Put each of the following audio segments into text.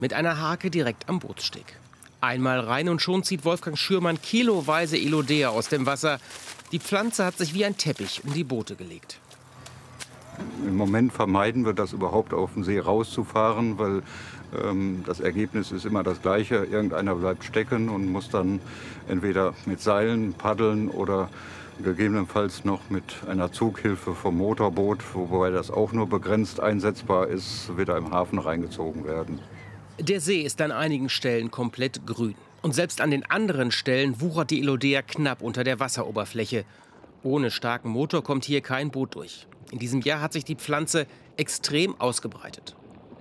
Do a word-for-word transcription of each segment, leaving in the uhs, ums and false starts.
Mit einer Hake direkt am Bootssteg. Einmal rein und schon zieht Wolfgang Schürmann kiloweise Elodea aus dem Wasser. Die Pflanze hat sich wie ein Teppich um die Boote gelegt. Im Moment vermeiden wir das überhaupt auf den See rauszufahren, weil ähm, das Ergebnis ist immer das gleiche. Irgendeiner bleibt stecken und muss dann entweder mit Seilen paddeln oder gegebenenfalls noch mit einer Zughilfe vom Motorboot, wobei das auch nur begrenzt einsetzbar ist, wieder im Hafen reingezogen werden. Der See ist an einigen Stellen komplett grün. Und selbst an den anderen Stellen wuchert die Elodea knapp unter der Wasseroberfläche. Ohne starken Motor kommt hier kein Boot durch. In diesem Jahr hat sich die Pflanze extrem ausgebreitet.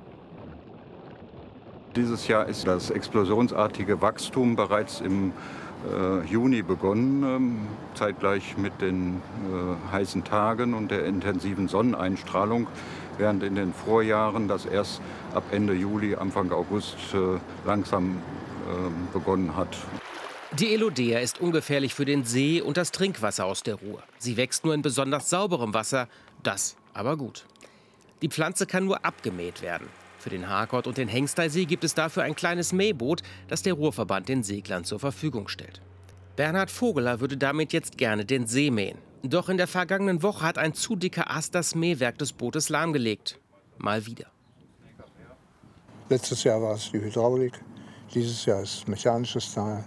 Dieses Jahr ist das explosionsartige Wachstum bereits im äh, Juni begonnen, ähm, zeitgleich mit den äh, heißen Tagen und der intensiven Sonneneinstrahlung, während in den Vorjahren das erst ab Ende Juli, Anfang August äh, langsam äh, begonnen hat. Die Elodea ist ungefährlich für den See und das Trinkwasser aus der Ruhr. Sie wächst nur in besonders sauberem Wasser, das aber gut. Die Pflanze kann nur abgemäht werden. Für den Harkort und den Hengsteysee gibt es dafür ein kleines Mähboot, das der Ruhrverband den Seglern zur Verfügung stellt. Bernhard Vogeler würde damit jetzt gerne den See mähen. Doch in der vergangenen Woche hat ein zu dicker Ast das Mähwerk des Bootes lahmgelegt. Mal wieder. Letztes Jahr war es die Hydraulik, dieses Jahr ist mechanisches Teil.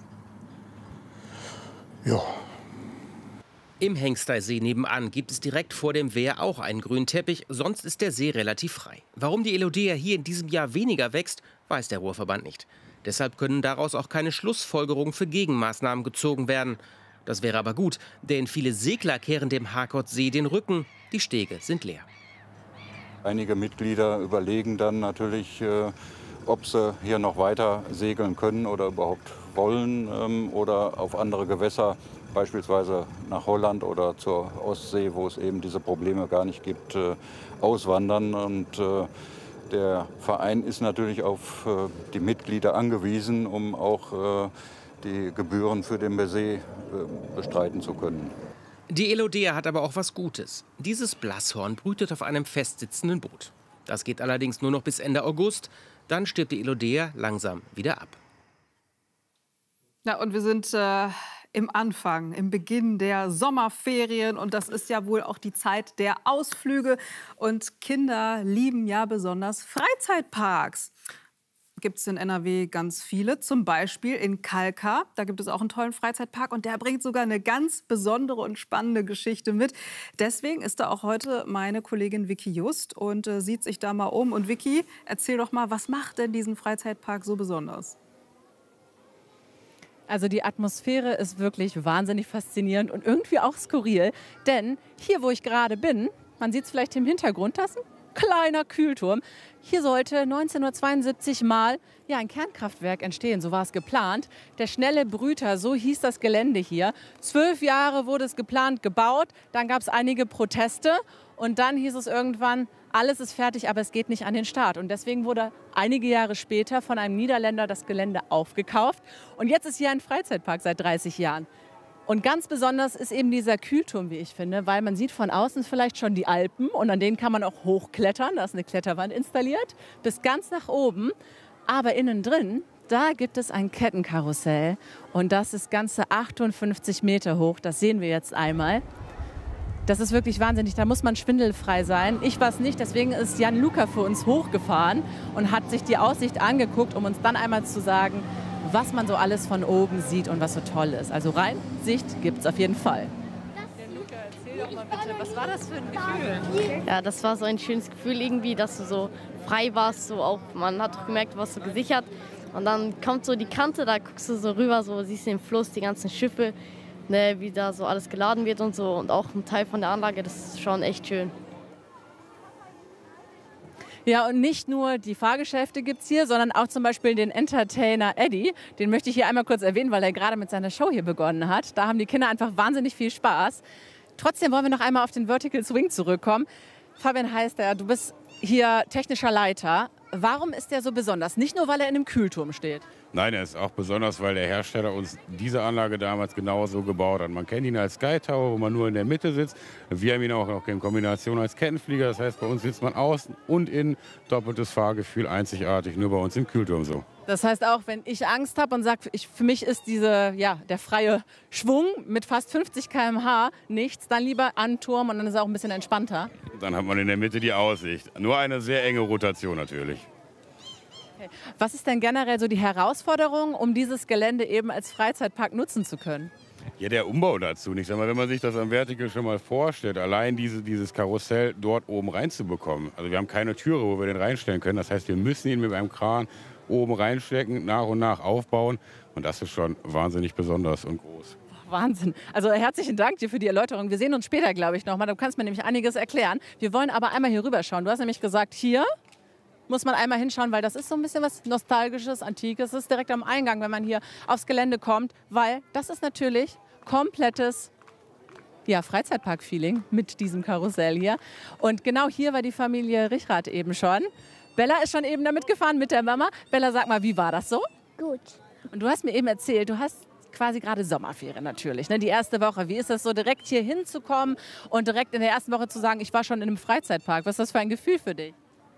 Ja. Im Hengsteysee nebenan gibt es direkt vor dem Wehr auch einen grünen Teppich, sonst ist der See relativ frei. Warum die Elodea hier in diesem Jahr weniger wächst, weiß der Ruhrverband nicht. Deshalb können daraus auch keine Schlussfolgerungen für Gegenmaßnahmen gezogen werden. Das wäre aber gut, denn viele Segler kehren dem Harkortsee den Rücken. Die Stege sind leer. Einige Mitglieder überlegen dann natürlich, äh, ob sie hier noch weiter segeln können oder überhaupt wollen ähm, oder auf andere Gewässer, beispielsweise nach Holland oder zur Ostsee, wo es eben diese Probleme gar nicht gibt, äh, auswandern. Und äh, der Verein ist natürlich auf äh, die Mitglieder angewiesen, um auch äh, die Gebühren für den See äh, bestreiten zu können. Die Elodea hat aber auch was Gutes. Dieses Blasshorn brütet auf einem festsitzenden Boot. Das geht allerdings nur noch bis Ende August. Dann stirbt die Elodea langsam wieder ab. Ja, und wir sind äh, im Anfang, im Beginn der Sommerferien. Und das ist ja wohl auch die Zeit der Ausflüge. Und Kinder lieben ja besonders Freizeitparks. Gibt es in N R W ganz viele, zum Beispiel in Kalkar. Da gibt es auch einen tollen Freizeitpark und der bringt sogar eine ganz besondere und spannende Geschichte mit. Deswegen ist da auch heute meine Kollegin Vicky Just und äh, sieht sich da mal um. Und Vicky, erzähl doch mal, was macht denn diesen Freizeitpark so besonders? Also die Atmosphäre ist wirklich wahnsinnig faszinierend und irgendwie auch skurril. Denn hier, wo ich gerade bin, man sieht es vielleicht im Hintergrund, das ist ein kleiner Kühlturm. Hier sollte neunzehnhundertzweiundsiebzig mal ja, ein Kernkraftwerk entstehen, so war es geplant. Der schnelle Brüter, so hieß das Gelände hier. Zwölf Jahre wurde es geplant, gebaut, dann gab es einige Proteste und dann hieß es irgendwann, alles ist fertig, aber es geht nicht an den Start. Und deswegen wurde einige Jahre später von einem Niederländer das Gelände aufgekauft. Und jetzt ist hier ein Freizeitpark seit dreißig Jahren. Und ganz besonders ist eben dieser Kühlturm, wie ich finde, weil man sieht von außen vielleicht schon die Alpen und an denen kann man auch hochklettern. Da ist eine Kletterwand installiert, bis ganz nach oben. Aber innen drin, da gibt es ein Kettenkarussell und das ist ganze achtundfünfzig Meter hoch. Das sehen wir jetzt einmal. Das ist wirklich wahnsinnig, da muss man schwindelfrei sein. Ich war es nicht, deswegen ist Jan Luca für uns hochgefahren und hat sich die Aussicht angeguckt, um uns dann einmal zu sagen, was man so alles von oben sieht und was so toll ist. Also rein Sicht gibt es auf jeden Fall. Ja, Luca, erzähl doch mal bitte, was war das für ein Gefühl? Ja, das war so ein schönes Gefühl irgendwie, dass du so frei warst. So auch, man hat doch gemerkt, du warst so gesichert. Und dann kommt so die Kante, da guckst du so rüber, so siehst den Fluss, die ganzen Schiffe, ne, wie da so alles geladen wird und so. Und auch ein Teil von der Anlage, das ist schon echt schön. Ja, und nicht nur die Fahrgeschäfte gibt es hier, sondern auch zum Beispiel den Entertainer Eddie. Den möchte ich hier einmal kurz erwähnen, weil er gerade mit seiner Show hier begonnen hat. Da haben die Kinder einfach wahnsinnig viel Spaß. Trotzdem wollen wir noch einmal auf den Vertical Swing zurückkommen. Fabian Heister, du bist hier technischer Leiter. warum ist der so besonders? Nicht nur, weil er in einem Kühlturm steht. Nein, er ist auch besonders, weil der Hersteller uns diese Anlage damals genau so gebaut hat. Man kennt ihn als Sky Tower, wo man nur in der Mitte sitzt. Wir haben ihn auch noch in Kombination als Kettenflieger. Das heißt, bei uns sitzt man außen und innen. Doppeltes Fahrgefühl, einzigartig, nur bei uns im Kühlturm so. Das heißt auch, wenn ich Angst habe und sage, ich, für mich ist diese, ja, der freie Schwung mit fast fünfzig Kilometer pro Stunde nichts, dann lieber an den Turm und dann ist es auch ein bisschen entspannter. Dann hat man in der Mitte die Aussicht. Nur eine sehr enge Rotation natürlich. Okay. Was ist denn generell so die Herausforderung, um dieses Gelände eben als Freizeitpark nutzen zu können? Ja, der Umbau dazu. Ich sag mal, wenn man sich das am Vertical schon mal vorstellt, allein diese, dieses Karussell dort oben reinzubekommen. Also wir haben keine Türe, wo wir den reinstellen können. Das heißt, wir müssen ihn mit einem Kran oben reinstecken, nach und nach aufbauen. Und das ist schon wahnsinnig besonders und groß. Wahnsinn. Also herzlichen Dank dir für die Erläuterung. Wir sehen uns später, glaube ich, noch mal. Du kannst mir nämlich einiges erklären. Wir wollen aber einmal hier rüber schauen. Du hast nämlich gesagt, hier muss man einmal hinschauen, weil das ist so ein bisschen was Nostalgisches, Antikes. Das ist direkt am Eingang, wenn man hier aufs Gelände kommt, weil das ist natürlich komplettes, ja, Freizeitpark-Feeling mit diesem Karussell hier. Und genau hier war die Familie Richrath eben schon. Bella ist schon eben damit gefahren mit der Mama. Bella, sag mal, wie war das so? Gut. Und du hast mir eben erzählt, du hast quasi gerade Sommerferien natürlich, ne? Die erste Woche. Wie ist das so, direkt hier hinzukommen und direkt in der ersten Woche zu sagen, ich war schon in einem Freizeitpark? Was ist das für ein Gefühl für dich?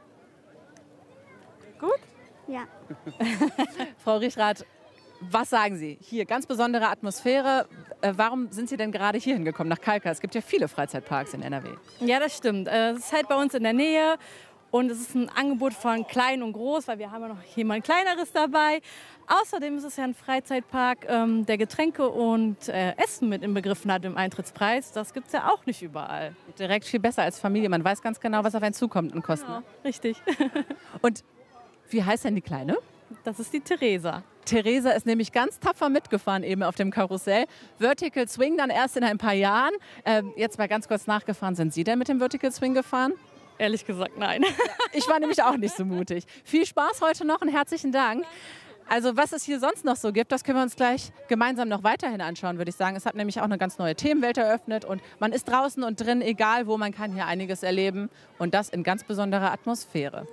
Gut? Ja. Frau Richrath, was sagen Sie? Hier, ganz besondere Atmosphäre. Äh, warum sind Sie denn gerade hier hingekommen, nach Kalkar? Es gibt ja viele Freizeitparks in N R W. Ja, das stimmt. Es ist halt bei uns in der Nähe. Und es ist ein Angebot von klein und groß, weil wir haben ja noch jemand Kleineres dabei. Außerdem ist es ja ein Freizeitpark, ähm, der Getränke und äh, Essen mit inbegriffen hat im Eintrittspreis. Das gibt es ja auch nicht überall. Direkt viel besser als Familie. Man weiß ganz genau, was auf einen zukommt an Kosten. Genau, richtig. Und wie heißt denn die Kleine? Das ist die Theresa. Theresa ist nämlich ganz tapfer mitgefahren eben auf dem Karussell. Vertical Swing dann erst in ein paar Jahren. Ähm, jetzt mal ganz kurz nachgefahren. Sind Sie denn mit dem Vertical Swing gefahren? Ehrlich gesagt, nein. Ich war nämlich auch nicht so mutig. Viel Spaß heute noch und herzlichen Dank. Also was es hier sonst noch so gibt, das können wir uns gleich gemeinsam noch weiterhin anschauen, würde ich sagen. Es hat nämlich auch eine ganz neue Themenwelt eröffnet und man ist draußen und drin, egal wo, man kann hier einiges erleben und das in ganz besonderer Atmosphäre.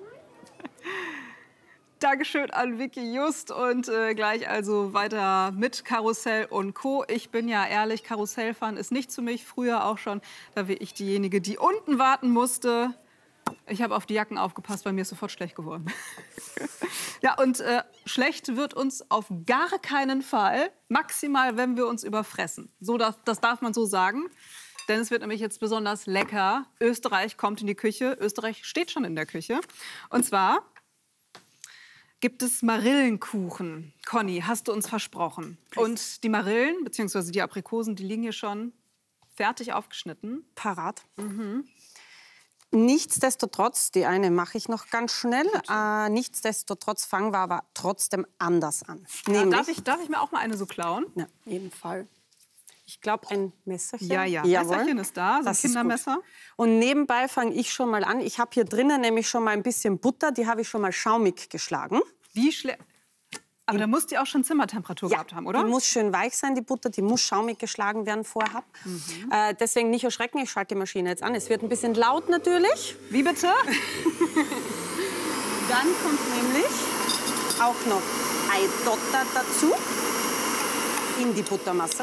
Dankeschön an Vicky Just und äh, gleich also weiter mit Karussell und Co. Ich bin ja ehrlich, Karussellfahren ist nicht für mich, früher auch schon. Da war ich diejenige, die unten warten musste. Ich habe auf die Jacken aufgepasst, bei mir ist sofort schlecht geworden. Ja, und äh, schlecht wird uns auf gar keinen Fall, maximal, wenn wir uns überfressen. So, das, das darf man so sagen. Denn es wird nämlich jetzt besonders lecker. Österreich kommt in die Küche. Österreich steht schon in der Küche. Und zwar gibt es Marillenkuchen. Conny, hast du uns versprochen. Und die Marillen, beziehungsweise die Aprikosen, die liegen hier schon fertig aufgeschnitten. Parat. Mhm. Nichtsdestotrotz, die eine mache ich noch ganz schnell. Äh, nichtsdestotrotz fangen wir aber trotzdem anders an. Ja, darf, ich, darf ich mir auch mal eine so klauen? Ja, auf jeden Fall. Ich glaube, ein Messerchen. Ja, ja, Jawohl. Messerchen ist da, so ein Das ist Kindermesser. gut. Und nebenbei fange ich schon mal an. Ich habe hier drinnen nämlich schon mal ein bisschen Butter, die habe ich schon mal schaumig geschlagen. Wie schlecht? Aber da muss die auch schon Zimmertemperatur ja, gehabt haben, oder? Die muss schön weich sein, die Butter. Die muss schaumig geschlagen werden vorher. Mhm. Äh, deswegen nicht erschrecken, ich schalte die Maschine jetzt an. Es wird ein bisschen laut natürlich. Wie bitte? Dann kommt nämlich auch noch Eidotter dazu in die Buttermasse.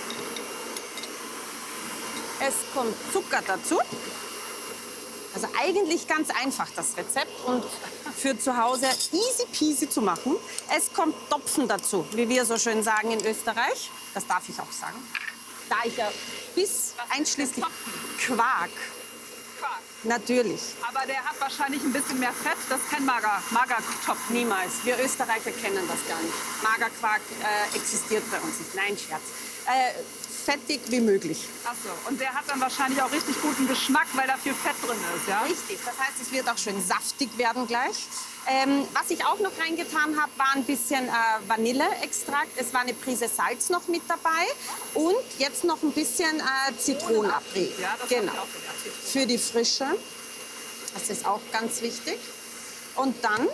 Es kommt Zucker dazu. Also eigentlich ganz einfach das Rezept und für zu Hause easy peasy zu machen. Es kommt Topfen dazu, wie wir so schön sagen in Österreich. Das darf ich auch sagen. Da ich ja bis einschließlich Quark. Quark. Natürlich. Aber der hat wahrscheinlich ein bisschen mehr Fett. Das ist kein Mager, Magertopfen. Niemals. Wir Österreicher kennen das gar nicht. Magerquark äh, existiert bei uns nicht. Nein, Scherz. Äh, fettig wie möglich. Ach so. Und der hat dann wahrscheinlich auch richtig guten Geschmack, weil da viel Fett drin ist, ja? Richtig. Das heißt, es wird auch schön saftig werden gleich. Ähm, was ich auch noch reingetan habe, war ein bisschen äh, Vanilleextrakt. Es war eine Prise Salz noch mit dabei. Und jetzt noch ein bisschen äh, Zitronenabrieb. Ja, das genau. hab ich auch gedacht. Für die Frische. Das ist auch ganz wichtig. Und dann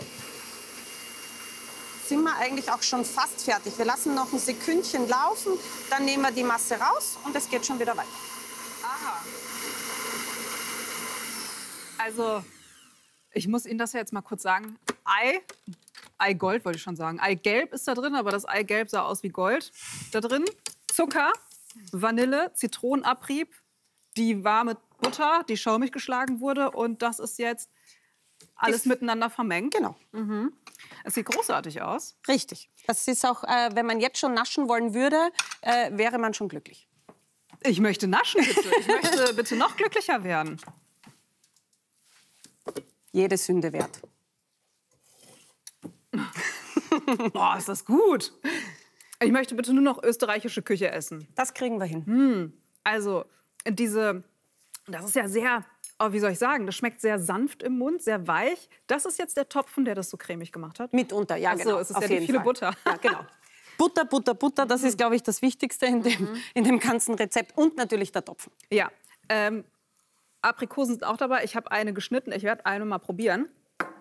sind wir eigentlich auch schon fast fertig. Wir lassen noch ein Sekündchen laufen, dann nehmen wir die Masse raus und es geht schon wieder weiter. Aha. Also, Ich muss Ihnen das ja jetzt mal kurz sagen. Ei, Eigold wollte ich schon sagen. Eigelb ist da drin, aber das Eigelb sah aus wie Gold. Da drin Zucker, Vanille, Zitronenabrieb, die warme Butter, die schaumig geschlagen wurde. Und das ist jetzt alles ist miteinander vermengt. Genau. Mhm. Es sieht großartig aus. Richtig. Das ist auch, äh, wenn man jetzt schon naschen wollen würde, äh, wäre man schon glücklich. Ich möchte naschen, bitte. Ich möchte bitte noch glücklicher werden. Jede Sünde wert. Boah, ist das gut. Ich möchte bitte nur noch österreichische Küche essen. Das kriegen wir hin. Hm. Also, diese, das ist ja sehr, oh, wie soll ich sagen, das schmeckt sehr sanft im Mund, sehr weich. Das ist jetzt der Topfen, der das so cremig gemacht hat? Mitunter, ja, Ach so, genau. es ist Auf ja die jeden viele Fall. Butter. Ja, genau. Butter, Butter, Butter, das ist, glaube ich, das Wichtigste in dem, Mhm. in dem ganzen Rezept. Und natürlich der Topfen. Ja, ähm, Aprikosen sind auch dabei. Ich habe eine geschnitten. Ich werde eine mal probieren.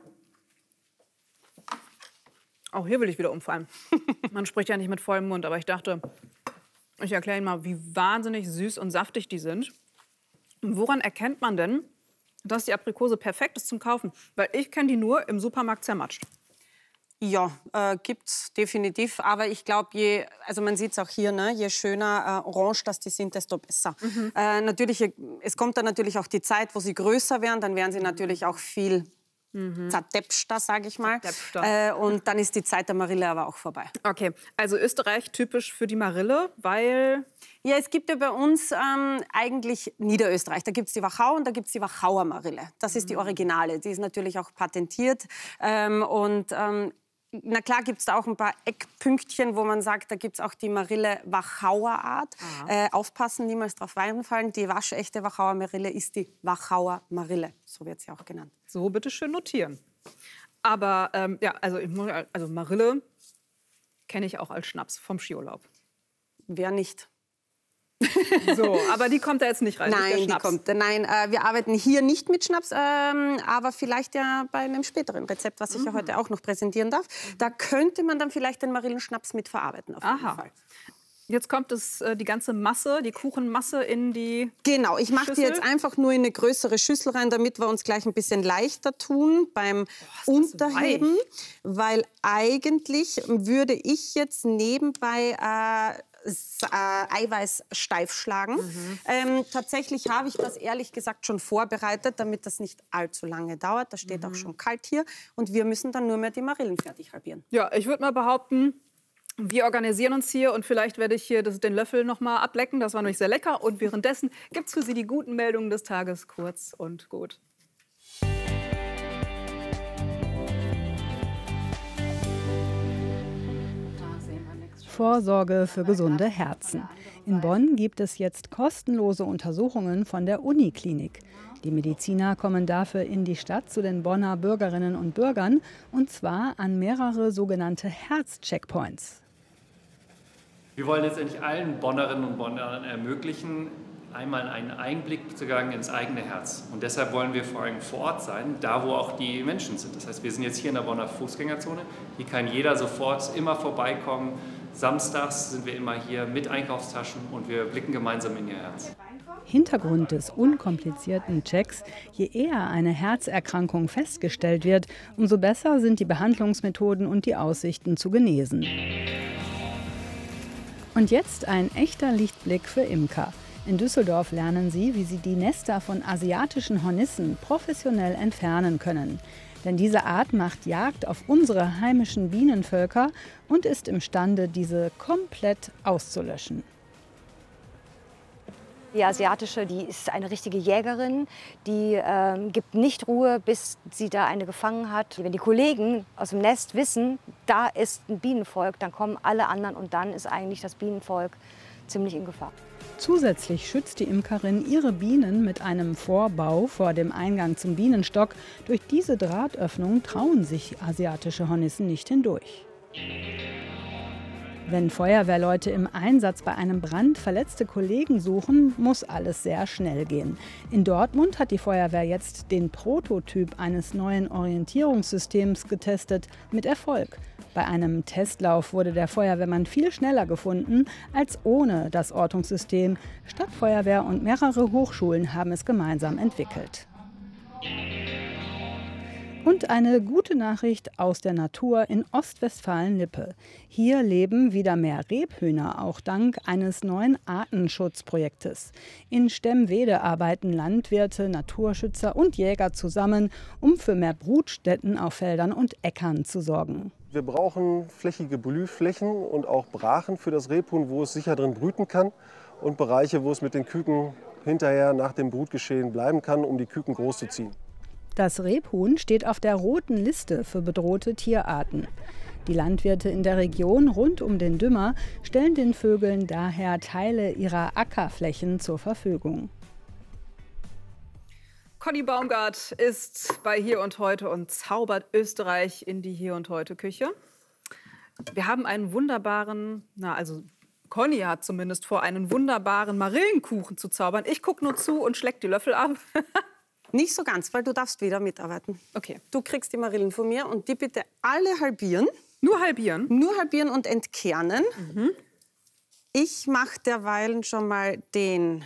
Auch hier will ich wieder umfallen. Man spricht ja nicht mit vollem Mund, aber ich dachte, ich erkläre Ihnen mal, wie wahnsinnig süß und saftig die sind. Und woran erkennt man denn, dass die Aprikose perfekt ist zum Kaufen? Weil ich kenne die nur im Supermarkt zermatscht. Ja, äh, gibt's definitiv. Aber ich glaube, je, also man sieht es auch hier, ne, je schöner äh, orange das die sind, desto besser. Mhm. Äh, natürlich, es kommt dann natürlich auch die Zeit, wo sie größer werden. Dann werden sie natürlich auch viel Mhm. zertäpschter, sage ich mal. Zertäpschter. Äh, und dann ist die Zeit der Marille aber auch vorbei. Okay, also Österreich typisch für die Marille, weil... Ja, es gibt ja bei uns ähm, eigentlich Niederösterreich. Da gibt es die Wachau und da gibt es die Wachauer Marille. Das ist die Originale. Die ist natürlich auch patentiert. Ähm, und ähm, na klar gibt es da auch ein paar Eckpünktchen, wo man sagt, da gibt es auch die Marille Wachauer Art. Äh, aufpassen, niemals drauf reinfallen. Die waschechte Wachauer Marille ist die Wachauer Marille. So wird sie auch genannt. So, bitte schön notieren. Aber ähm, ja, also, ich muss, also Marille kenne ich auch als Schnaps vom Skiurlaub. Wer nicht? So, aber die kommt da jetzt nicht rein. Nein, nicht die kommt. Nein, äh, wir arbeiten hier nicht mit Schnaps, ähm, aber vielleicht ja bei einem späteren Rezept, was ich ja heute auch noch präsentieren darf. Da könnte man dann vielleicht den Marillenschnaps mit verarbeiten. Auf jeden Aha. Fall. Jetzt kommt es, äh, die ganze Masse, die Kuchenmasse in die Genau, ich mache die Schüssel? jetzt einfach nur in eine größere Schüssel rein, damit wir uns gleich ein bisschen leichter tun beim Oh, Unterheben. weich. Weil eigentlich würde ich jetzt nebenbei äh, S- äh, Eiweiß steif schlagen. Mhm. Ähm, tatsächlich habe ich das ehrlich gesagt schon vorbereitet, damit das nicht allzu lange dauert. Das steht Mhm. auch schon kalt hier. Und wir müssen dann nur mehr die Marillen fertig halbieren. Ja, ich würde mal behaupten, wir organisieren uns hier und vielleicht werde ich hier das, den Löffel noch mal ablecken. Das war nämlich sehr lecker. Und währenddessen gibt es für Sie die guten Meldungen des Tages, kurz und gut. Vorsorge für gesunde Herzen. In Bonn gibt es jetzt kostenlose Untersuchungen von der Uniklinik. Die Mediziner kommen dafür in die Stadt zu den Bonner Bürgerinnen und Bürgern, und zwar an mehrere sogenannte Herz-Checkpoints. Wir wollen letztendlich allen Bonnerinnen und Bonnern ermöglichen, einmal einen Einblick zu gelangen ins eigene Herz. Und deshalb wollen wir vor allem vor Ort sein, da wo auch die Menschen sind. Das heißt, wir sind jetzt hier in der Bonner Fußgängerzone. Hier kann jeder sofort immer vorbeikommen. Samstags sind wir immer hier mit Einkaufstaschen und wir blicken gemeinsam in ihr Herz. Hintergrund des unkomplizierten Checks: Je eher eine Herzerkrankung festgestellt wird, umso besser sind die Behandlungsmethoden und die Aussichten zu genesen. Und jetzt ein echter Lichtblick für Imker. In Düsseldorf lernen sie, wie sie die Nester von asiatischen Hornissen professionell entfernen können. Denn diese Art macht Jagd auf unsere heimischen Bienenvölker und ist imstande, diese komplett auszulöschen. Die asiatische, die ist eine richtige Jägerin, die ähm, gibt nicht Ruhe, bis sie da eine gefangen hat. Wenn die Kollegen aus dem Nest wissen, da ist ein Bienenvolk, dann kommen alle anderen und dann ist eigentlich das Bienenvolk ziemlich in Gefahr. Zusätzlich schützt die Imkerin ihre Bienen mit einem Vorbau vor dem Eingang zum Bienenstock. Durch diese Drahtöffnung trauen sich asiatische Hornissen nicht hindurch. Wenn Feuerwehrleute im Einsatz bei einem Brand verletzte Kollegen suchen, muss alles sehr schnell gehen. In Dortmund hat die Feuerwehr jetzt den Prototyp eines neuen Orientierungssystems getestet, mit Erfolg. Bei einem Testlauf wurde der Feuerwehrmann viel schneller gefunden als ohne das Ortungssystem. Stadtfeuerwehr und mehrere Hochschulen haben es gemeinsam entwickelt. Und eine gute Nachricht aus der Natur in Ostwestfalen-Lippe. Hier leben wieder mehr Rebhühner, auch dank eines neuen Artenschutzprojektes. In Stemwede arbeiten Landwirte, Naturschützer und Jäger zusammen, um für mehr Brutstätten auf Feldern und Äckern zu sorgen. Wir brauchen flächige Blühflächen und auch Brachen für das Rebhuhn, wo es sicher drin brüten kann. Und Bereiche, wo es mit den Küken hinterher nach dem Brutgeschehen bleiben kann, um die Küken großzuziehen. Das Rebhuhn steht auf der roten Liste für bedrohte Tierarten. Die Landwirte in der Region rund um den Dümmer stellen den Vögeln daher Teile ihrer Ackerflächen zur Verfügung. Conny Baumgart ist bei Hier und Heute und zaubert Österreich in die Hier und Heute Küche. Wir haben einen wunderbaren, na also Conny hat zumindest vor, einen wunderbaren Marillenkuchen zu zaubern. Ich gucke nur zu und schlecke die Löffel ab. Nicht so ganz, weil du darfst wieder mitarbeiten. Okay. Du kriegst die Marillen von mir und die bitte alle halbieren. Nur halbieren? Nur halbieren und entkernen. Mhm. Ich mache derweilen schon mal den,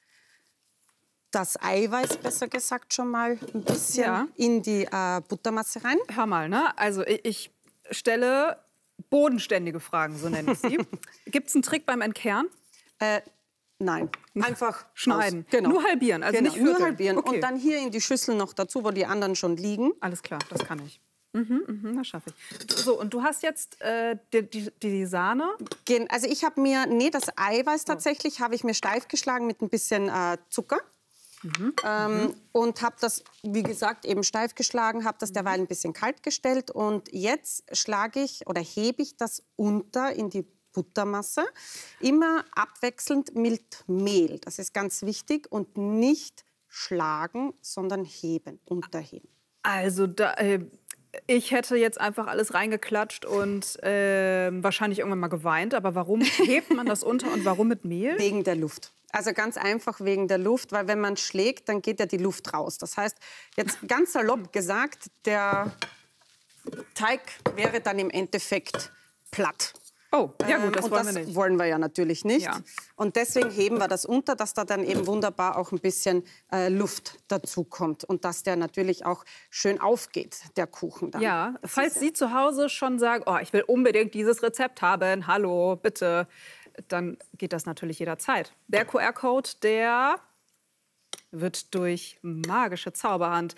das Eiweiß, besser gesagt, schon mal ein bisschen ja. in die äh, Buttermasse rein. Hör mal, ne? Also ich, ich stelle bodenständige Fragen, so nenne ich sie. Gibt es einen Trick beim Entkernen? Äh, Nein, einfach schneiden. Aus. Genau. Nur halbieren, also genau. nicht vierteln. Nur halbieren Okay. und dann hier in die Schüssel noch dazu, wo die anderen schon liegen. Alles klar, das kann ich. Mhm, mhm, das schaffe ich. So, und du hast jetzt äh, die, die, die Sahne? Gen also ich habe mir, nee, das Eiweiß tatsächlich habe ich mir steif geschlagen mit ein bisschen äh, Zucker. Mhm. Ähm, mhm. Und habe das, wie gesagt, eben steif geschlagen, habe das derweil ein bisschen kalt gestellt. Und jetzt schlage ich oder hebe ich das unter in die Buttermasse, immer abwechselnd mit Mehl. Das ist ganz wichtig und nicht schlagen, sondern heben, unterheben. Also da, äh, ich hätte jetzt einfach alles reingeklatscht und äh, wahrscheinlich irgendwann mal geweint. Aber warum hebt man das unter und warum mit Mehl? Wegen der Luft. Also ganz einfach wegen der Luft, weil wenn man schlägt, dann geht ja die Luft raus. Das heißt, jetzt ganz salopp gesagt, der Teig wäre dann im Endeffekt platt. Oh, ja gut, das und wollen das wir nicht. wollen wir ja natürlich nicht. Ja. Und deswegen heben wir das unter, dass da dann eben wunderbar auch ein bisschen äh, Luft dazu kommt. Und dass der natürlich auch schön aufgeht, der Kuchen dann. Ja, das falls ist Sie zu Hause schon sagen, oh, ich will unbedingt dieses Rezept haben, hallo, bitte, dann geht das natürlich jederzeit. Der Q R-Code, der wird durch magische Zauberhand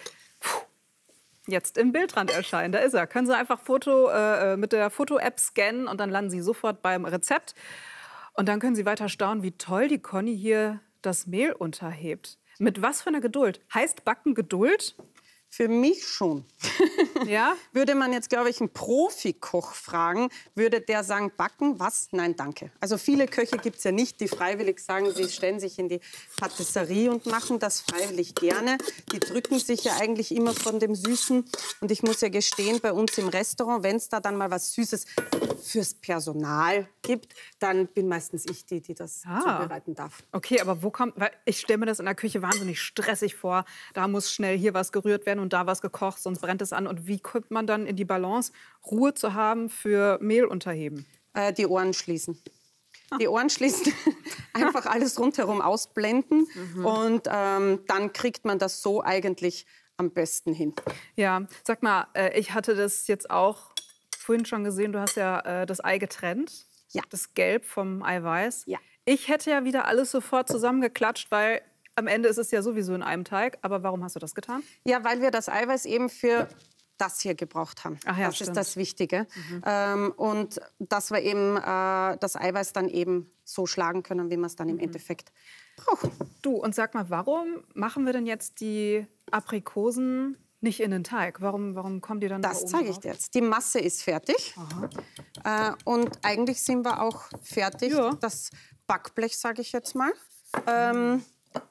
jetzt im Bildrand erscheinen. Da ist er. Können Sie einfach Foto, äh, mit der Foto-App scannen und dann landen Sie sofort beim Rezept. Und dann können Sie weiter staunen, wie toll die Conny hier das Mehl unterhebt. Mit was für einer Geduld? Heißt Backen Geduld? Für mich schon. Ja? Würde man jetzt, glaube ich, einen Profikoch fragen, würde der sagen, backen, was? Nein, danke. Also viele Köche gibt es ja nicht, die freiwillig sagen, sie stellen sich in die Patisserie und machen das freiwillig gerne. Die drücken sich ja eigentlich immer von dem Süßen. Und ich muss ja gestehen, bei uns im Restaurant, wenn es da dann mal was Süßes fürs Personal gibt, dann bin meistens ich die, die das Ah. zubereiten darf. Okay, aber wo kommt, weil ich stelle mir das in der Küche wahnsinnig stressig vor. Da muss schnell hier was gerührt werden und da was gekocht, sonst brennt es an. Und wie kommt man dann in die Balance, Ruhe zu haben für Mehl unterheben? Äh, die Ohren schließen. Die Ohren schließen, einfach alles rundherum ausblenden Mhm. und ähm, dann kriegt man das so eigentlich am besten hin. Ja, sag mal, äh, ich hatte das jetzt auch vorhin schon gesehen, du hast ja äh, das Ei getrennt. Ja. Das Gelb vom Eiweiß. Ja. Ich hätte ja wieder alles sofort zusammengeklatscht, weil am Ende ist es ja sowieso in einem Teig. Aber warum hast du das getan? Ja, weil wir das Eiweiß eben für das hier gebraucht haben. Ach ja, das stimmt. ist das Wichtige. Mhm. Ähm, und dass wir eben äh, das Eiweiß dann eben so schlagen können, wie wir es dann im Mhm. Endeffekt brauchen. Du, und sag mal, warum machen wir denn jetzt die Aprikosen nicht in den Teig? Warum, warum kommen die dann da Das oben zeige ich drauf? dir jetzt. Die Masse ist fertig. Äh, und eigentlich sind wir auch fertig. Ja. Das Backblech, sage ich jetzt mal, ähm,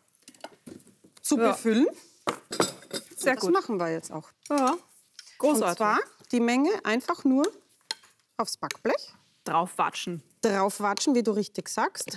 zu Ja. befüllen. Sehr das gut. machen wir jetzt auch. Ja, großartig. Und zwar die Menge einfach nur aufs Backblech. Draufwatschen. Draufwatschen, wie du richtig sagst.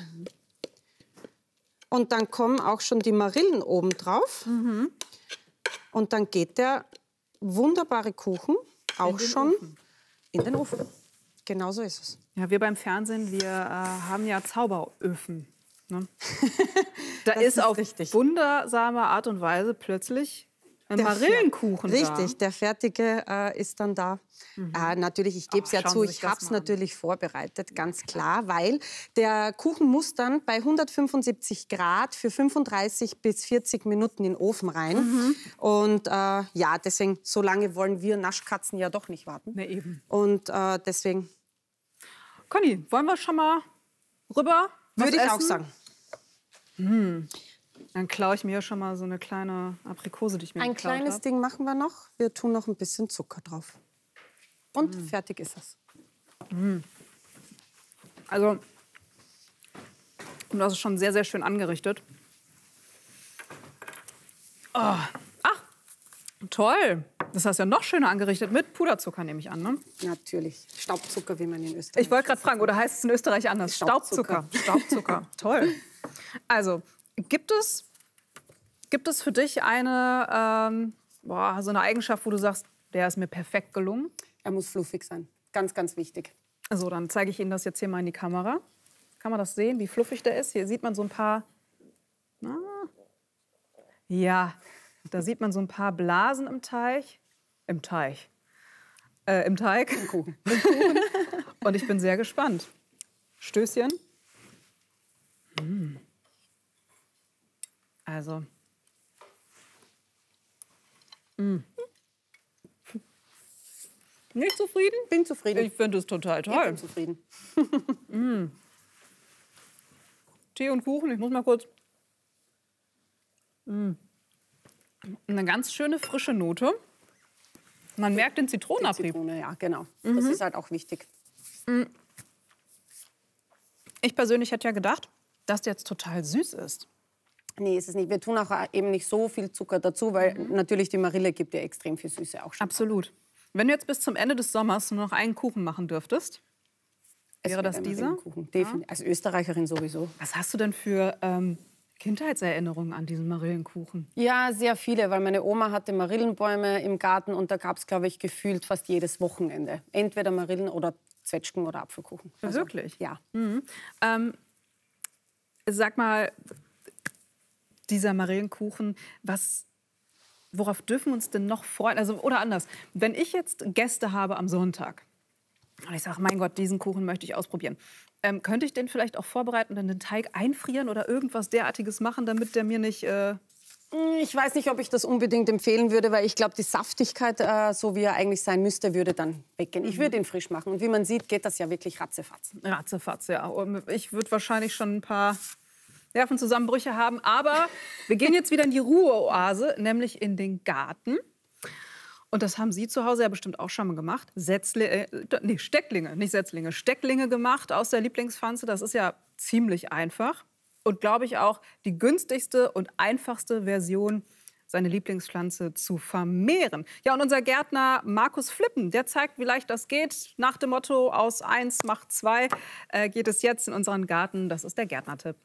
Und dann kommen auch schon die Marillen oben drauf. Mhm. Und dann geht der wunderbare Kuchen auch den schon Ofen. in den Ofen. Genau so ist es. Ja, wir beim Fernsehen, wir äh, haben ja Zauberöfen. Ne? Da Das ist ist auf richtig. wundersame Art und Weise plötzlich Ein Marillenkuchen der, Richtig, da. der fertige äh, ist dann da. Mhm. Äh, natürlich, ich gebe es ja zu, ich habe es natürlich vorbereitet, ganz klar, weil der Kuchen muss dann bei hundertfünfundsiebzig Grad für fünfunddreißig bis vierzig Minuten in den Ofen rein. Mhm. Und äh, ja, deswegen, so lange wollen wir Naschkatzen ja doch nicht warten. Nee, eben. Und äh, deswegen... Conny, wollen wir schon mal rüber? Würde ich essen? auch sagen. Hm. Dann klaue ich mir schon mal so eine kleine Aprikose, die ich mir Ein geklaut kleines hab. Ding machen wir noch. Wir tun noch ein bisschen Zucker drauf. Und mm. fertig ist es. Mm. Also, das ist schon sehr, sehr schön angerichtet. Oh. Ach, toll. Das hast du ja noch schöner angerichtet. Mit Puderzucker, nehme ich an, ne? Natürlich. Staubzucker, wie man in Österreich... Ich wollte gerade fragen, oder heißt es in Österreich anders? Staubzucker. Staubzucker. Staubzucker. Toll. Also, gibt es, gibt es für dich eine, ähm, boah, so eine Eigenschaft, wo du sagst, der ist mir perfekt gelungen? Er muss fluffig sein. Ganz, ganz wichtig. So, dann zeige ich Ihnen das jetzt hier mal in die Kamera. Kann man das sehen, wie fluffig der ist? Hier sieht man so ein paar... Na, ja, da sieht man so ein paar Blasen im Teig. Im Teig. Äh, im Teig. Im Kuchen. Im Kuchen. Und ich bin sehr gespannt. Stößchen. Mm. Also. Mm. Nicht zufrieden? Bin zufrieden. Ich finde es total toll. Ich bin zufrieden. mm. Tee und Kuchen, ich muss mal kurz... Mm. Eine ganz schöne frische Note. Man merkt den Zitronenabrieb. Die Zitrone, ja, genau. Mhm. Das ist halt auch wichtig. Ich persönlich hätte ja gedacht, dass der jetzt total süß ist. Nee, ist es nicht. Wir tun auch eben nicht so viel Zucker dazu, weil mhm. natürlich die Marille gibt ja extrem viel Süße auch schon. Absolut. Wenn du jetzt bis zum Ende des Sommers nur noch einen Kuchen machen dürftest, wäre das dieser? Definitiv. Ja. Als Österreicherin sowieso. Was hast du denn für ähm, Kindheitserinnerungen an diesen Marillenkuchen? Ja, sehr viele, weil meine Oma hatte Marillenbäume im Garten und da gab es, glaube ich, gefühlt fast jedes Wochenende. Entweder Marillen oder Zwetschgen oder Apfelkuchen. Also, wirklich? Ja. Mhm. Ähm, sag mal, dieser Marillenkuchen, was, worauf dürfen wir uns denn noch freuen? Also, oder anders, wenn ich jetzt Gäste habe am Sonntag und ich sage, mein Gott, diesen Kuchen möchte ich ausprobieren, ähm, könnte ich den vielleicht auch vorbereiten und dann den Teig einfrieren oder irgendwas derartiges machen, damit der mir nicht... Äh Ich weiß nicht, ob ich das unbedingt empfehlen würde, weil ich glaube, die Saftigkeit, äh, so wie er eigentlich sein müsste, würde dann weggehen. Ich würde ihn frisch machen. Und wie man sieht, geht das ja wirklich ratzefatz. Ratzefatz, ja. Ich würde wahrscheinlich schon ein paar Nervenzusammenbrüche haben. Aber wir gehen jetzt wieder in die Ruheoase, nämlich in den Garten. Und das haben Sie zu Hause ja bestimmt auch schon mal gemacht. Setzle äh, nee, Stecklinge, nicht Setzlinge. Stecklinge gemacht aus der Lieblingspflanze. Das ist ja ziemlich einfach. Und glaube ich auch die günstigste und einfachste Version, seine Lieblingspflanze zu vermehren. Ja, und unser Gärtner Markus Flippen, der zeigt, wie leicht das geht. Nach dem Motto, aus eins macht zwei, äh, geht es jetzt in unseren Garten. Das ist der Gärtnertipp.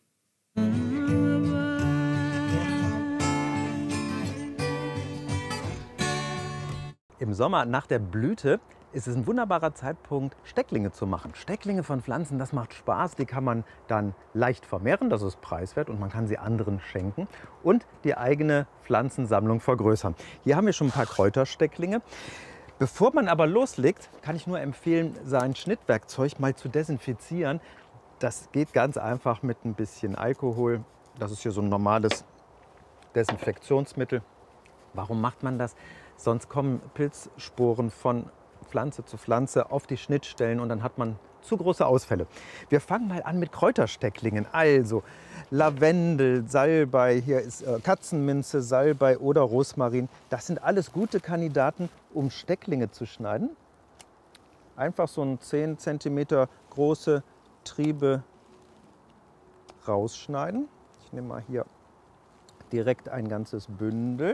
Im Sommer nach der Blüte ist es ein wunderbarer Zeitpunkt, Stecklinge zu machen. Stecklinge von Pflanzen, das macht Spaß. Die kann man dann leicht vermehren, das ist preiswert und man kann sie anderen schenken und die eigene Pflanzensammlung vergrößern. Hier haben wir schon ein paar Kräuterstecklinge. Bevor man aber loslegt, kann ich nur empfehlen, sein Schnittwerkzeug mal zu desinfizieren. Das geht ganz einfach mit ein bisschen Alkohol. Das ist hier so ein normales Desinfektionsmittel. Warum macht man das? Sonst kommen Pilzsporen von Pflanze zu Pflanze auf die Schnittstellen und dann hat man zu große Ausfälle. Wir fangen mal an mit Kräuterstecklingen. Also Lavendel, Salbei, hier ist äh, Katzenminze, Salbei oder Rosmarin. Das sind alles gute Kandidaten, um Stecklinge zu schneiden. Einfach so ein zehn Zentimeter große Triebe rausschneiden. Ich nehme mal hier direkt ein ganzes Bündel.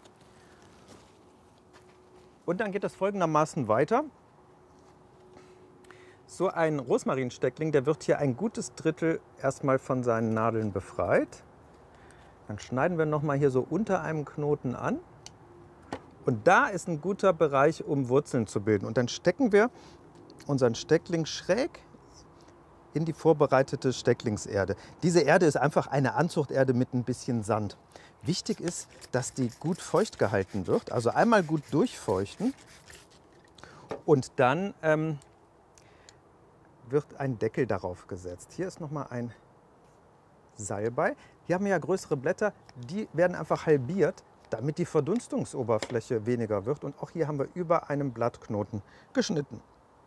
Und dann geht es folgendermaßen weiter. So ein Rosmarinsteckling, der wird hier ein gutes Drittel erstmal von seinen Nadeln befreit. Dann schneiden wir noch mal hier so unter einem Knoten an. Und da ist ein guter Bereich, um Wurzeln zu bilden. Und dann stecken wir unseren Steckling schräg in die vorbereitete Stecklingserde. Diese Erde ist einfach eine Anzuchterde mit ein bisschen Sand. Wichtig ist, dass die gut feucht gehalten wird. Also einmal gut durchfeuchten und dann ähm, wird ein Deckel darauf gesetzt. Hier ist noch mal ein Salbei. Hier haben wir ja größere Blätter, die werden einfach halbiert, damit die Verdunstungsoberfläche weniger wird. Und auch hier haben wir über einem Blattknoten geschnitten.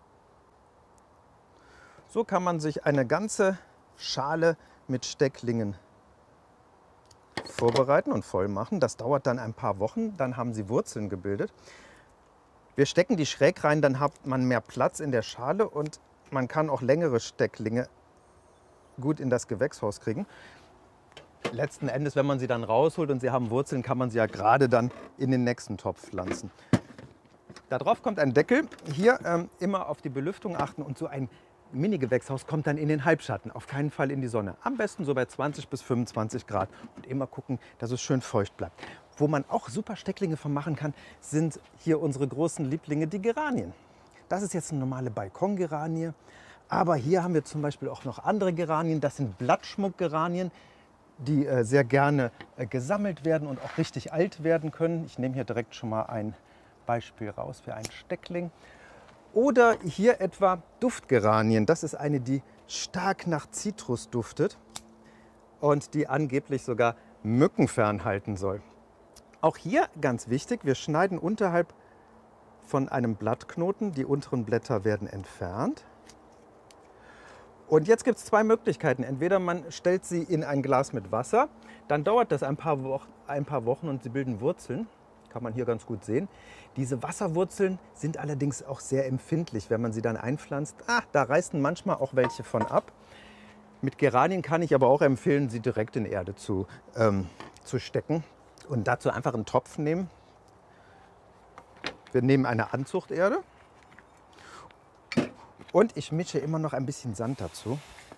So kann man sich eine ganze Schale mit Stecklingen vorbereiten und voll machen. Das dauert dann ein paar Wochen, dann haben sie Wurzeln gebildet. Wir stecken die schräg rein, dann hat man mehr Platz in der Schale und man kann auch längere Stecklinge gut in das Gewächshaus kriegen. Letzten Endes, wenn man sie dann rausholt und sie haben Wurzeln, kann man sie ja gerade dann in den nächsten Topf pflanzen. Darauf kommt ein Deckel. Hier ähm, immer auf die Belüftung achten und so ein Mini-Gewächshaus kommt dann in den Halbschatten, auf keinen Fall in die Sonne. Am besten so bei zwanzig bis fünfundzwanzig Grad und immer gucken, dass es schön feucht bleibt. Wo man auch super Stecklinge von machen kann, sind hier unsere großen Lieblinge, die Geranien. Das ist jetzt eine normale Balkongeranie, aber hier haben wir zum Beispiel auch noch andere Geranien. Das sind Blattschmuckgeranien, die äh, sehr gerne äh, gesammelt werden und auch richtig alt werden können. Ich nehme hier direkt schon mal ein Beispiel raus für einen Steckling. Oder hier etwa Duftgeranien. Das ist eine, die stark nach Zitrus duftet und die angeblich sogar Mücken fernhalten soll. Auch hier ganz wichtig, wir schneiden unterhalb von einem Blattknoten. Die unteren Blätter werden entfernt. Und jetzt gibt es zwei Möglichkeiten. Entweder man stellt sie in ein Glas mit Wasser, dann dauert das ein paar, Wochen, ein paar Wochen und sie bilden Wurzeln. Kann man hier ganz gut sehen. Diese Wasserwurzeln sind allerdings auch sehr empfindlich, wenn man sie dann einpflanzt. Ah, da reißen manchmal auch welche von ab. Mit Geranien kann ich aber auch empfehlen, sie direkt in Erde zu, ähm, zu stecken. Und dazu einfach einen Topf nehmen. Wir nehmen eine Anzuchterde. Und ich mische immer noch ein bisschen Sand dazu.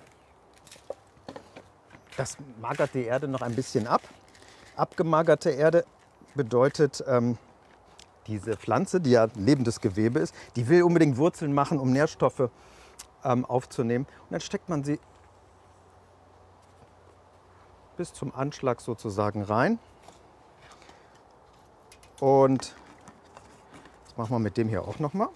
Das magert die Erde noch ein bisschen ab. Abgemagerte Erde bedeutet, ähm, diese Pflanze, die ja lebendes Gewebe ist, die will unbedingt Wurzeln machen, um Nährstoffe ähm, aufzunehmen. Und dann steckt man sie bis zum Anschlag sozusagen rein. Und das machen wir mit dem hier auch noch mal.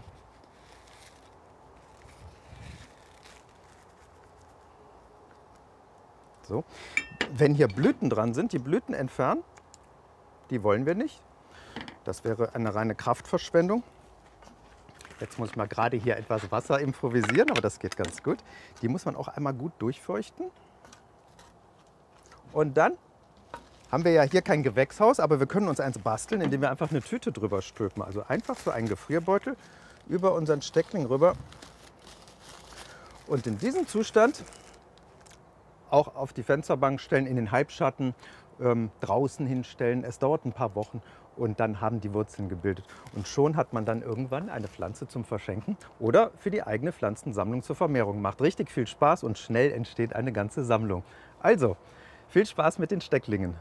So. Wenn hier Blüten dran sind, die Blüten entfernen, die wollen wir nicht. Das wäre eine reine Kraftverschwendung. Jetzt muss ich mal gerade hier etwas Wasser improvisieren, aber das geht ganz gut. Die muss man auch einmal gut durchfeuchten. Und dann haben wir ja hier kein Gewächshaus, aber wir können uns eins basteln, indem wir einfach eine Tüte drüber stülpen. Also einfach so einen Gefrierbeutel über unseren Steckling rüber. Und in diesem Zustand auch auf die Fensterbank stellen, in den Halbschatten, ähm, draußen hinstellen. Es dauert ein paar Wochen und dann haben die Wurzeln gebildet. Und schon hat man dann irgendwann eine Pflanze zum Verschenken oder für die eigene Pflanzensammlung zur Vermehrung. Macht richtig viel Spaß und schnell entsteht eine ganze Sammlung. Also, viel Spaß mit den Stecklingen.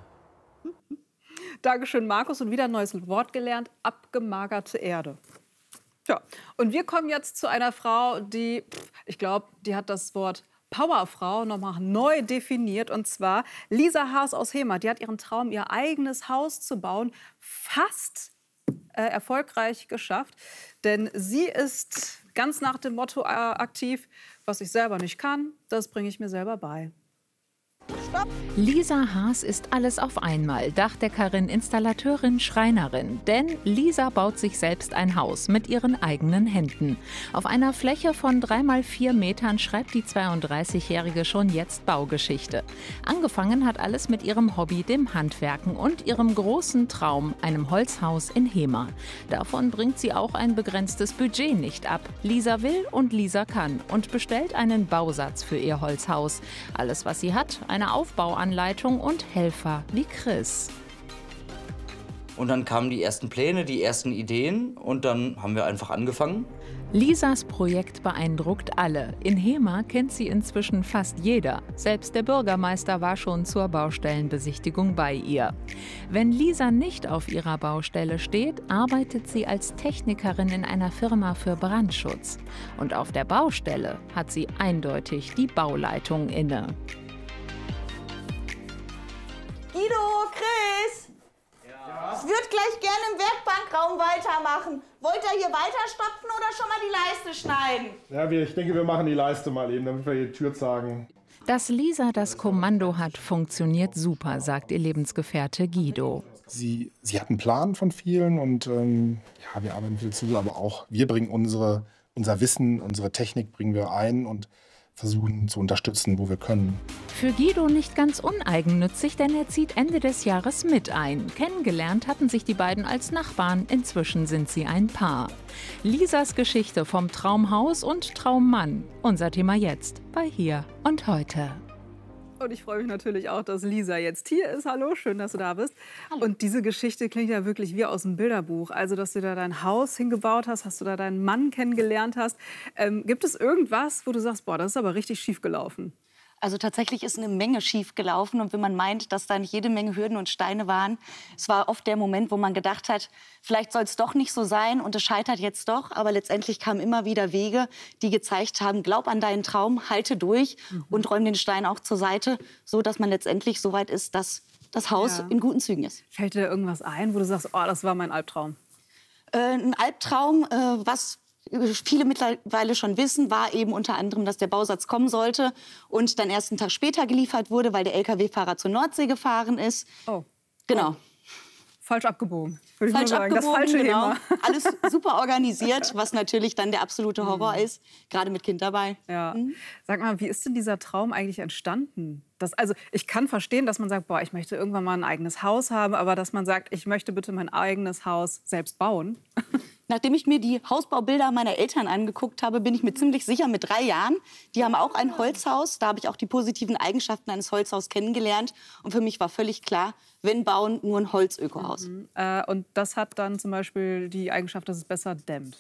Dankeschön, Markus. Und wieder ein neues Wort gelernt, abgemagerte Erde. Ja, und wir kommen jetzt zu einer Frau, die, ich glaube, die hat das Wort Powerfrau nochmal neu definiert, und zwar Lisa Haas aus Hemer. Die hat ihren Traum, ihr eigenes Haus zu bauen, fast äh, erfolgreich geschafft. Denn sie ist ganz nach dem Motto äh, aktiv, was ich selber nicht kann, das bringe ich mir selber bei. Stopp. Lisa Haas ist alles auf einmal. Dachdeckerin, Installateurin, Schreinerin. Denn Lisa baut sich selbst ein Haus mit ihren eigenen Händen. Auf einer Fläche von drei mal vier Metern schreibt die zweiunddreißigjährige schon jetzt Baugeschichte. Angefangen hat alles mit ihrem Hobby, dem Handwerken, und ihrem großen Traum, einem Holzhaus in Hemer. Davon bringt sie auch ein begrenztes Budget nicht ab. Lisa will und Lisa kann und bestellt einen Bausatz für ihr Holzhaus. Alles, was sie hat, eine Aufbauanleitung und Helfer wie Chris. Und dann kamen die ersten Pläne, die ersten Ideen und dann haben wir einfach angefangen. Lisas Projekt beeindruckt alle. In Hemer kennt sie inzwischen fast jeder. Selbst der Bürgermeister war schon zur Baustellenbesichtigung bei ihr. Wenn Lisa nicht auf ihrer Baustelle steht, arbeitet sie als Technikerin in einer Firma für Brandschutz. Und auf der Baustelle hat sie eindeutig die Bauleitung inne. Guido, Guido, Chris! Ja. Ich würde gleich gerne im Werkbankraum weitermachen. Wollt ihr hier weiterstopfen oder schon mal die Leiste schneiden? Ja, wir, ich denke, wir machen die Leiste mal eben, damit wir die Tür zagen. Dass Lisa das Kommando hat, funktioniert super, sagt ihr Lebensgefährte Guido. Sie, sie hat einen Plan von vielen und ähm, ja, wir arbeiten viel zu, aber auch wir bringen unsere, unser Wissen, unsere Technik bringen wir ein und versuchen zu unterstützen, wo wir können. Für Guido nicht ganz uneigennützig, denn er zieht Ende des Jahres mit ein. Kennengelernt hatten sich die beiden als Nachbarn, inzwischen sind sie ein Paar. Lisas Geschichte vom Traumhaus und Traummann. Unser Thema jetzt bei Hier und Heute. Und ich freue mich natürlich auch, dass Lisa jetzt hier ist. Hallo, schön, dass du da bist. Hallo. Und diese Geschichte klingt ja wirklich wie aus dem Bilderbuch. Also, dass du da dein Haus hingebaut hast, dass du da deinen Mann kennengelernt hast. Ähm, gibt es irgendwas, wo du sagst, boah, das ist aber richtig schief gelaufen? Also tatsächlich ist eine Menge schief gelaufen. Und wenn man meint, dass da nicht jede Menge Hürden und Steine waren, es war oft der Moment, wo man gedacht hat, vielleicht soll es doch nicht so sein und es scheitert jetzt doch. Aber letztendlich kamen immer wieder Wege, die gezeigt haben, glaub an deinen Traum, halte durch mhm. und räum den Stein auch zur Seite, so dass man letztendlich so weit ist, dass das Haus ja. in guten Zügen ist. Fällt dir irgendwas ein, wo du sagst, oh, das war mein Albtraum? Äh, ein Albtraum, äh, was viele mittlerweile schon wissen, war eben unter anderem, dass der Bausatz kommen sollte und dann erst einen Tag später geliefert wurde, weil der L K W-Fahrer zur Nordsee gefahren ist. Oh. Genau. Falsch abgebogen, würde ich Falsch mal sagen. abgebogen, das falsche genau. Thema. Alles super organisiert, was natürlich dann der absolute Horror Mhm. ist, gerade mit Kind dabei. Ja. Mhm. Sag mal, wie ist denn dieser Traum eigentlich entstanden? Das, also ich kann verstehen, dass man sagt, boah, ich möchte irgendwann mal ein eigenes Haus haben, aber dass man sagt, ich möchte bitte mein eigenes Haus selbst bauen. Nachdem ich mir die Hausbaubilder meiner Eltern angeguckt habe, bin ich mir ziemlich sicher, mit drei Jahren, die haben auch ein Holzhaus. Da habe ich auch die positiven Eigenschaften eines Holzhauses kennengelernt. Und für mich war völlig klar, wenn bauen, nur ein Holzökohaus. Mhm. Äh, und das hat dann zum Beispiel die Eigenschaft, dass es besser dämmt.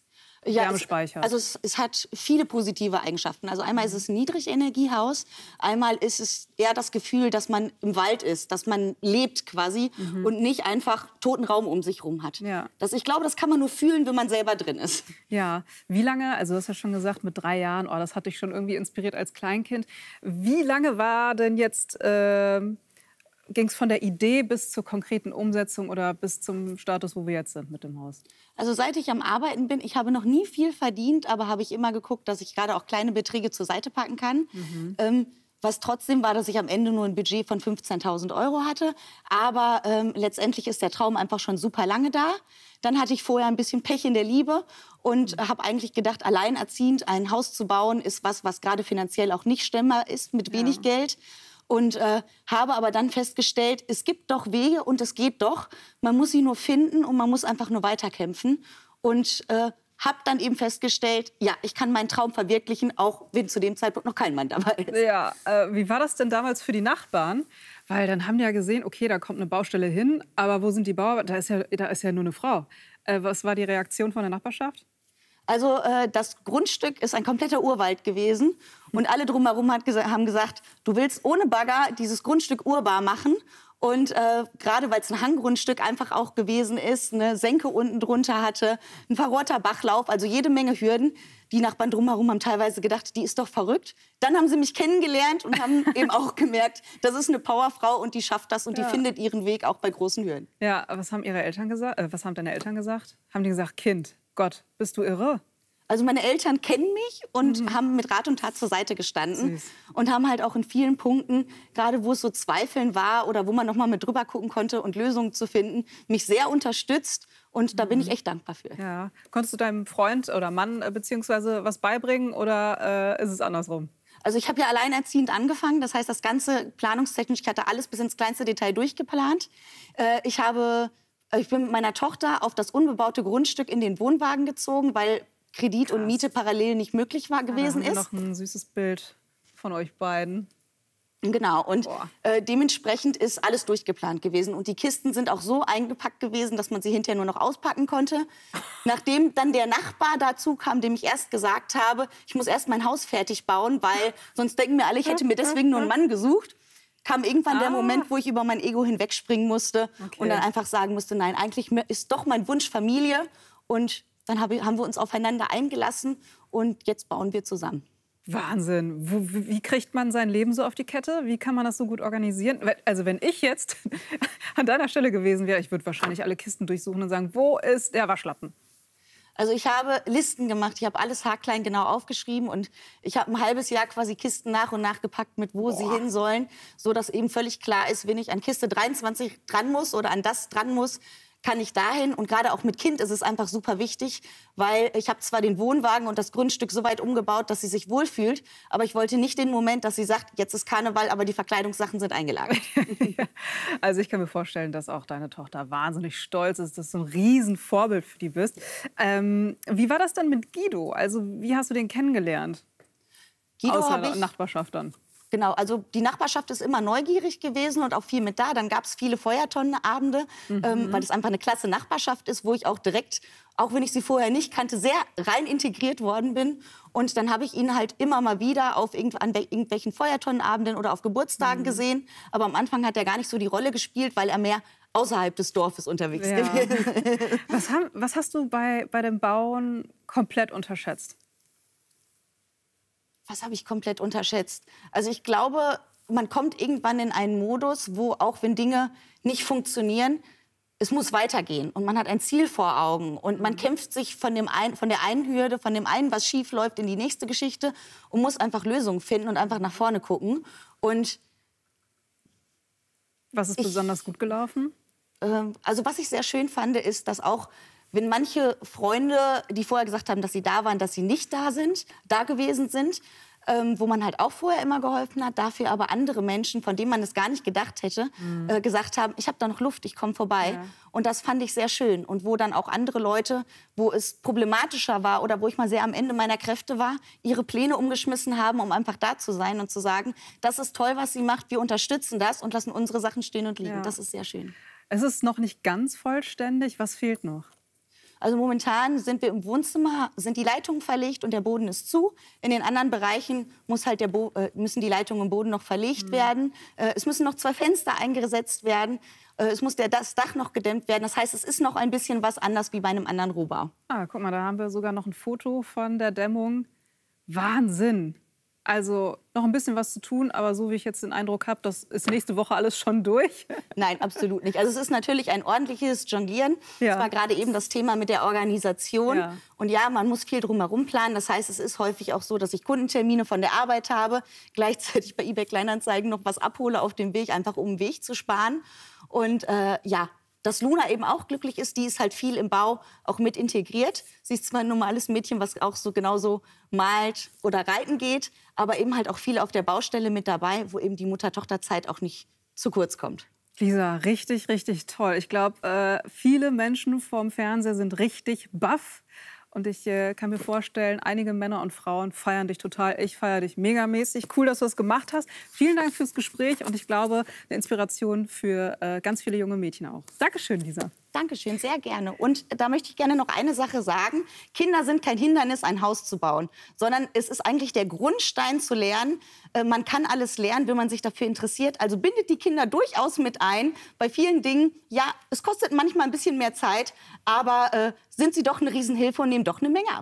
Ja, Wärme es, speichert. also es, es hat viele positive Eigenschaften. Also einmal ist es ein Niedrigenergiehaus, einmal ist es eher das Gefühl, dass man im Wald ist, dass man lebt quasi Mhm. und nicht einfach toten Raum um sich rum hat. Ja. Das, ich glaube, das kann man nur fühlen, wenn man selber drin ist. Ja, wie lange, also du hast ja schon gesagt, mit drei Jahren, oh, das hat dich schon irgendwie inspiriert als Kleinkind. Wie lange war denn jetzt, äh, ging es von der Idee bis zur konkreten Umsetzung oder bis zum Status, wo wir jetzt sind mit dem Haus? Also seit ich am Arbeiten bin, ich habe noch nie viel verdient, aber habe ich immer geguckt, dass ich gerade auch kleine Beträge zur Seite packen kann. Mhm. Ähm, was trotzdem war, dass ich am Ende nur ein Budget von fünfzehntausend Euro hatte. Aber ähm, letztendlich ist der Traum einfach schon super lange da. Dann hatte ich vorher ein bisschen Pech in der Liebe und Mhm. habe eigentlich gedacht, alleinerziehend ein Haus zu bauen, ist was, was gerade finanziell auch nicht stemmbar ist mit wenig Ja. Geld. Und äh, habe aber dann festgestellt, es gibt doch Wege und es geht doch. Man muss sie nur finden und man muss einfach nur weiterkämpfen. Und äh, habe dann eben festgestellt, ja, ich kann meinen Traum verwirklichen, auch wenn zu dem Zeitpunkt noch kein Mann dabei ist. Ja, äh, wie war das denn damals für die Nachbarn? Weil dann haben die ja gesehen, okay, da kommt eine Baustelle hin, aber wo sind die Bauarbeiter? Da ist ja, da ist ja nur eine Frau. Äh, was war die Reaktion von der Nachbarschaft? Also äh, das Grundstück ist ein kompletter Urwald gewesen und alle drumherum hat gesa- haben gesagt, du willst ohne Bagger dieses Grundstück urbar machen. Und äh, gerade weil es ein Hanggrundstück einfach auch gewesen ist, eine Senke unten drunter hatte, ein verrohrter Bachlauf, also jede Menge Hürden. Die Nachbarn drumherum haben teilweise gedacht, die ist doch verrückt. Dann haben sie mich kennengelernt und haben eben auch gemerkt, das ist eine Powerfrau und die schafft das und Ja. die findet ihren Weg auch bei großen Hürden. Ja, was haben ihre Eltern gesagt? Äh, was haben deine Eltern gesagt? Haben die gesagt, Kind, Gott, bist du irre? Also meine Eltern kennen mich und haben mit Rat und Tat zur Seite gestanden. Süß. Und haben halt auch in vielen Punkten, gerade wo es so Zweifeln war oder wo man noch mal mit drüber gucken konnte und Lösungen zu finden, mich sehr unterstützt. Und da bin ich echt dankbar für. Ja. Konntest du deinem Freund oder Mann äh, beziehungsweise was beibringen oder äh, ist es andersrum? Also ich habe ja alleinerziehend angefangen. Das heißt, das ganze planungstechnisch, ich hatte alles bis ins kleinste Detail durchgeplant. Äh, ich, habe, ich bin mit meiner Tochter auf das unbebaute Grundstück in den Wohnwagen gezogen, weil Kredit und Miete parallel nicht möglich war gewesen ja, da haben wir ist. noch ein süßes Bild von euch beiden. Genau, und äh, dementsprechend ist alles durchgeplant gewesen. Und die Kisten sind auch so eingepackt gewesen, dass man sie hinterher nur noch auspacken konnte. Nachdem dann der Nachbar dazu kam, dem ich erst gesagt habe, ich muss erst mein Haus fertig bauen, weil sonst denken mir alle, ich hätte mir deswegen nur einen Mann gesucht, kam irgendwann Ah. der Moment, wo ich über mein Ego hinwegspringen musste Okay. und dann einfach sagen musste, nein, eigentlich ist doch mein Wunsch Familie. Und dann hab, haben wir uns aufeinander eingelassen und jetzt bauen wir zusammen. Wahnsinn. Wo, wie kriegt man sein Leben so auf die Kette? Wie kann man das so gut organisieren? Also wenn ich jetzt an deiner Stelle gewesen wäre, ich würde wahrscheinlich alle Kisten durchsuchen und sagen, wo ist der Waschlappen? Also ich habe Listen gemacht, ich habe alles haarklein genau aufgeschrieben und ich habe ein halbes Jahr quasi Kisten nach und nach gepackt, mit wo Boah. sie hin sollen, so dass eben völlig klar ist, wenn ich an Kiste dreiundzwanzig dran muss oder an das dran muss, kann ich dahin. Und gerade auch mit Kind ist es einfach super wichtig, weil ich habe zwar den Wohnwagen und das Grundstück so weit umgebaut, dass sie sich wohlfühlt, aber ich wollte nicht den Moment, dass sie sagt, jetzt ist Karneval, aber die Verkleidungssachen sind eingelagert. Also ich kann mir vorstellen, dass auch deine Tochter wahnsinnig stolz ist, dass du ein Riesenvorbild für die bist. Ähm, wie war das denn mit Guido? Also wie hast du den kennengelernt? Guido Außer ich Nachbarschaft dann. Genau, also die Nachbarschaft ist immer neugierig gewesen und auch viel mit da. Dann gab es viele Feuertonnenabende, mhm. ähm, weil es einfach eine klasse Nachbarschaft ist, wo ich auch direkt, auch wenn ich sie vorher nicht kannte, sehr rein integriert worden bin. Und dann habe ich ihn halt immer mal wieder auf irgendw an irgendwelchen Feuertonnenabenden oder auf Geburtstagen mhm. gesehen. Aber am Anfang hat er gar nicht so die Rolle gespielt, weil er mehr außerhalb des Dorfes unterwegs ja. gewesen ist. Was, haben, was hast du bei, bei dem Bauen komplett unterschätzt? Was habe ich komplett unterschätzt? Also ich glaube, man kommt irgendwann in einen Modus, wo auch wenn Dinge nicht funktionieren, es muss weitergehen. Und man hat ein Ziel vor Augen. Und man kämpft sich von, dem ein, von der einen Hürde, von dem einen, was schief läuft, in die nächste Geschichte und muss einfach Lösungen finden und einfach nach vorne gucken. Und was ist ich, besonders gut gelaufen? Äh, also was ich sehr schön fand, ist, dass auch wenn manche Freunde, die vorher gesagt haben, dass sie da waren, dass sie nicht da sind, da gewesen sind, ähm, wo man halt auch vorher immer geholfen hat, dafür aber andere Menschen, von denen man es gar nicht gedacht hätte, mhm. äh, gesagt haben, ich habe da noch Luft, ich komme vorbei. Ja. Und das fand ich sehr schön. Und wo dann auch andere Leute, wo es problematischer war oder wo ich mal sehr am Ende meiner Kräfte war, ihre Pläne umgeschmissen haben, um einfach da zu sein und zu sagen, das ist toll, was sie macht, wir unterstützen das und lassen unsere Sachen stehen und liegen. Ja. Das ist sehr schön. Es ist noch nicht ganz vollständig. Was fehlt noch? Also momentan sind wir im Wohnzimmer, sind die Leitungen verlegt und der Boden ist zu. In den anderen Bereichen muss halt der Bo äh, müssen die Leitungen im Boden noch verlegt mhm. werden. Äh, es müssen noch zwei Fenster eingesetzt werden. Äh, es muss der, das Dach noch gedämmt werden. Das heißt, es ist noch ein bisschen was anders wie bei einem anderen Rohbau. Ah, guck mal, da haben wir sogar noch ein Foto von der Dämmung. Wahnsinn! Also noch ein bisschen was zu tun, aber so wie ich jetzt den Eindruck habe, das ist nächste Woche alles schon durch. Nein, absolut nicht. Also es ist natürlich ein ordentliches Jonglieren. Ja. Das war gerade eben das Thema mit der Organisation. Ja. Und ja, man muss viel drumherum planen. Das heißt, es ist häufig auch so, dass ich Kundentermine von der Arbeit habe, gleichzeitig bei eBay Kleinanzeigen noch was abhole auf dem Weg, einfach um den Weg zu sparen. Und äh, ja, dass Luna eben auch glücklich ist, die ist halt viel im Bau auch mit integriert. Sie ist zwar ein normales Mädchen, was auch so genauso malt oder reiten geht, aber eben halt auch viel auf der Baustelle mit dabei, wo eben die Mutter-Tochter-Zeit auch nicht zu kurz kommt. Lisa, richtig, richtig toll. Ich glaube, äh, viele Menschen vorm Fernseher sind richtig baff. Und ich äh, kann mir vorstellen, einige Männer und Frauen feiern dich total. Ich feiere dich megamäßig. Cool, dass du das gemacht hast. Vielen Dank fürs Gespräch und ich glaube, eine Inspiration für äh, ganz viele junge Mädchen auch. Dankeschön, Lisa. Dankeschön, sehr gerne. Und da möchte ich gerne noch eine Sache sagen. Kinder sind kein Hindernis, ein Haus zu bauen, sondern es ist eigentlich der Grundstein zu lernen. Äh, man kann alles lernen, wenn man sich dafür interessiert. Also bindet die Kinder durchaus mit ein. Bei vielen Dingen, ja, es kostet manchmal ein bisschen mehr Zeit, aber äh, sind sie doch eine Riesenhilfe und nehmen doch eine Menge ab.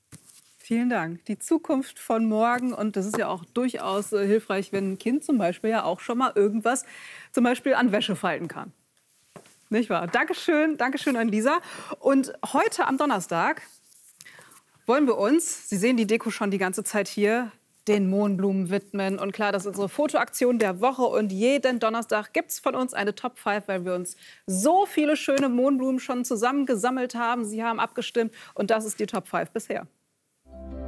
Vielen Dank. Die Zukunft von morgen. Und das ist ja auch durchaus äh, hilfreich, wenn ein Kind zum Beispiel ja auch schon mal irgendwas zum Beispiel an Wäsche falten kann. Nicht wahr? Dankeschön, Dankeschön an Lisa. Und heute am Donnerstag wollen wir uns, Sie sehen die Deko schon die ganze Zeit hier, den Mohnblumen widmen. Und klar, das ist unsere Fotoaktion der Woche. Und jeden Donnerstag gibt es von uns eine Top fünf, weil wir uns so viele schöne Mohnblumen schon zusammengesammelt haben. Sie haben abgestimmt und das ist die Top fünf bisher.